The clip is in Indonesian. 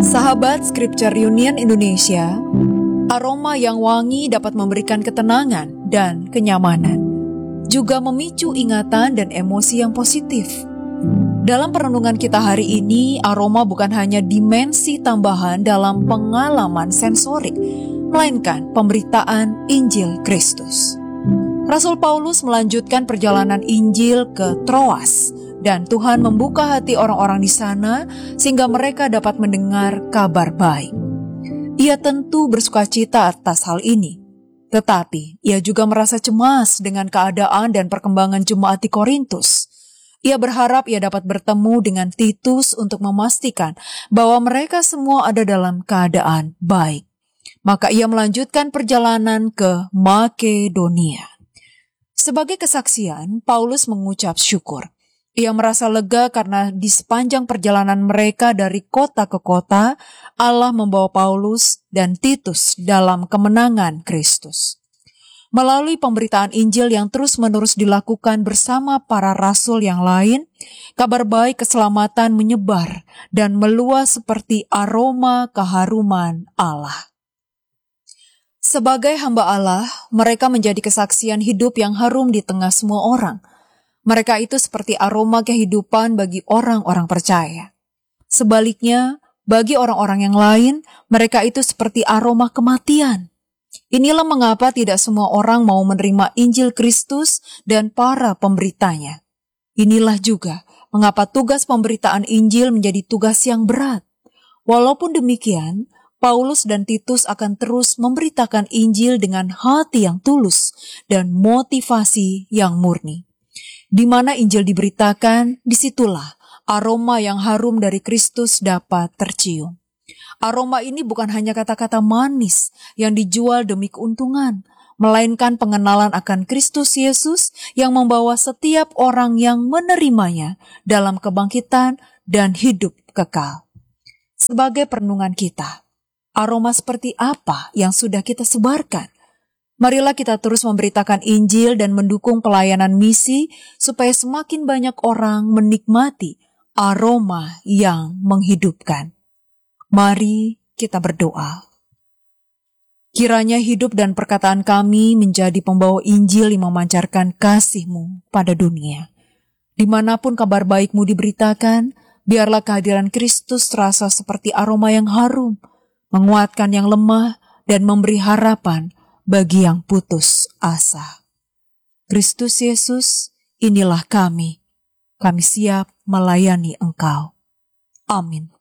Sahabat Scripture Union Indonesia, aroma yang wangi dapat memberikan ketenangan dan kenyamanan, juga memicu ingatan dan emosi yang positif. Dalam perenungan kita hari ini, aroma bukan hanya dimensi tambahan dalam pengalaman sensorik, melainkan pemberitaan Injil Kristus. Rasul Paulus melanjutkan perjalanan Injil ke Troas, dan Tuhan membuka hati orang-orang di sana sehingga mereka dapat mendengar kabar baik. Ia tentu bersukacita atas hal ini, tetapi ia juga merasa cemas dengan keadaan dan perkembangan jemaat di Korintus. Ia berharap ia dapat bertemu dengan Titus untuk memastikan bahwa mereka semua ada dalam keadaan baik. Maka ia melanjutkan perjalanan ke Makedonia. Sebagai kesaksian, Paulus mengucap syukur. Ia merasa lega karena di sepanjang perjalanan mereka dari kota ke kota, Allah membawa Paulus dan Titus dalam kemenangan Kristus. Melalui pemberitaan Injil yang terus-menerus dilakukan bersama para rasul yang lain, kabar baik keselamatan menyebar dan meluas seperti aroma keharuman Allah. Sebagai hamba Allah, mereka menjadi kesaksian hidup yang harum di tengah semua orang. Mereka itu seperti aroma kehidupan bagi orang-orang percaya. Sebaliknya, bagi orang-orang yang lain, mereka itu seperti aroma kematian. Inilah mengapa tidak semua orang mau menerima Injil Kristus dan para pemberitanya. Inilah juga mengapa tugas pemberitaan Injil menjadi tugas yang berat. Walaupun demikian, Paulus dan Titus akan terus memberitakan Injil dengan hati yang tulus dan motivasi yang murni. Di mana Injil diberitakan, disitulah aroma yang harum dari Kristus dapat tercium. Aroma ini bukan hanya kata-kata manis yang dijual demi keuntungan, melainkan pengenalan akan Kristus Yesus yang membawa setiap orang yang menerimanya dalam kebangkitan dan hidup kekal. Sebagai perenungan kita, aroma seperti apa yang sudah kita sebarkan? Marilah kita terus memberitakan Injil dan mendukung pelayanan misi supaya semakin banyak orang menikmati aroma yang menghidupkan. Mari kita berdoa. Kiranya hidup dan perkataan kami menjadi pembawa Injil yang memancarkan kasih-Mu pada dunia. Dimanapun kabar baik-Mu diberitakan, biarlah kehadiran Kristus terasa seperti aroma yang harum, menguatkan yang lemah dan memberi harapan bagi yang putus asa. Kristus Yesus, inilah kami. Kami siap melayani Engkau. Amin.